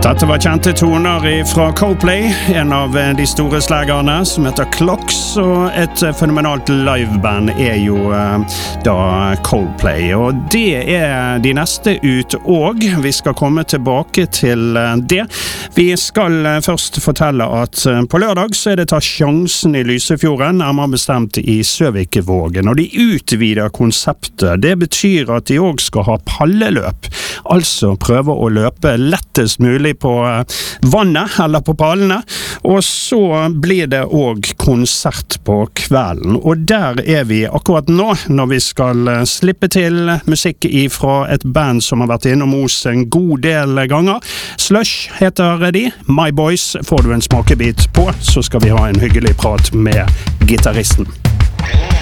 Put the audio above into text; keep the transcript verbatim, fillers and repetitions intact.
Dette var kjente toner fra Coldplay, en av de store slagerne som heter Clocks, og et fenomenalt liveband er jo da Coldplay, og det er de neste ut, og vi skal komme tilbake til det. Vi skal først fortelle at på lørdag så er det ta sjansen i Lysefjorden, nærmere bestemt i Søvikvågen, og de utvider konseptet. Det betyr at de også skal ha palleløp, altså prøve å løpe lettest mulig på vannet eller på pallene, og så blir det også konsert på kvelden, og der er vi akkurat nå når vi skal slippe til musikk fra et band som har vært innom hos en god del ganger. Slush heter de, My Boys. Får du en smakebit på, så skal vi ha en hyggelig prat med gitaristen.